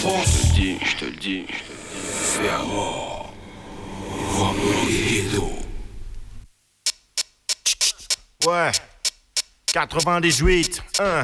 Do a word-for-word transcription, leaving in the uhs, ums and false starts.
Je te le dis, je te le dis. Fermo. Vamos. Ouais. quatre-vingt-dix-huit, un.